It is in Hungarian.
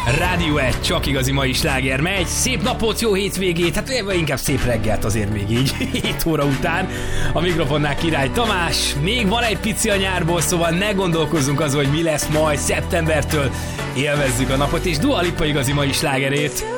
Rádió 1, csak igazi mai sláger megy. Szép napot, jó hétvégét, hát inkább szép reggelt azért még így 7 óra után. A mikrofonnál Király Tamás. Még van egy pici a nyárból, szóval ne gondolkozzunk azon, hogy mi lesz majd szeptembertől. Élvezzük a napot, és Dua Lipa igazi mai slágerét.